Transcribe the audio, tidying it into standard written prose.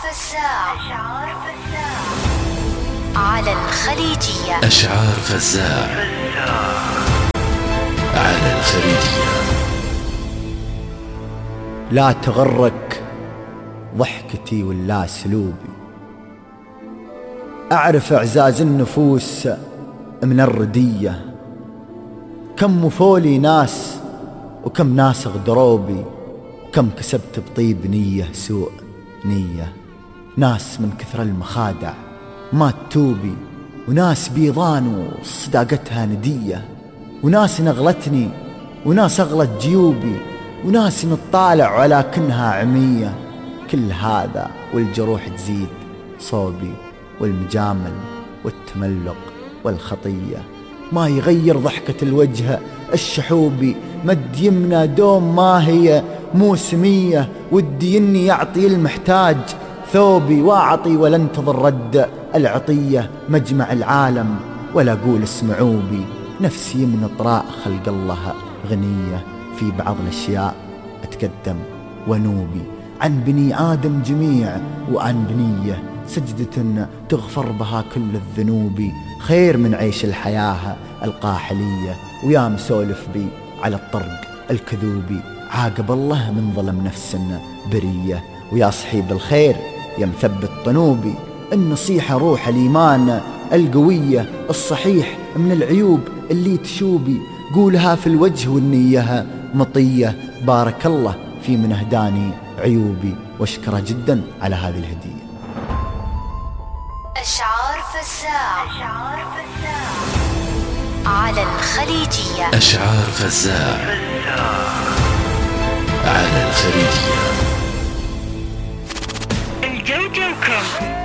فزاع على الخليجية. أشعار فزاع على الخليجية. لا تغرك ضحكتي ولا سلوبي، أعرف إعزاز النفوس من الردية. كم مفولي ناس وكم ناس غدروبي، وكم كسبت بطيب نية سوء نية. ناس من كثر المخادع ما تتوبي، وناس بيضان وصداقتها ندية، وناس نغلتني وناس أغلت جيوبي، وناس نطالع ولكنها عمية. كل هذا والجروح تزيد صوبي، والمجامل والتملق والخطية ما يغير ضحكة الوجه الشحوبي. مد يمنى دوم ما هي موسمية، ودي إني يعطي المحتاج ثوبي، واعطي ولا انتظر رد العطية. مجمع العالم ولا أقول اسمعوا بي، نفسي من طراء خلق الله غنية. في بعض الأشياء أتقدم ونوبي عن بني آدم جميع، وعن بنية سجدة تغفر بها كل الذنوب. خير من عيش الحياة القاحلية، ويا مسولف بي على الطرق الكذوبي. عاقب الله من ظلم نفس برية، ويا صحيب الخير يا مثبت طنوبي. النصيحة روح الإيمان القوية، الصحيح من العيوب اللي تشوبي. قولها في الوجه والنية مطية، بارك الله في من أهداني عيوبي. واشكره جدا على هذه الهدية. أشعار فزاع على الخليجية. أشعار فزاع على الخليجية. الجوجو كم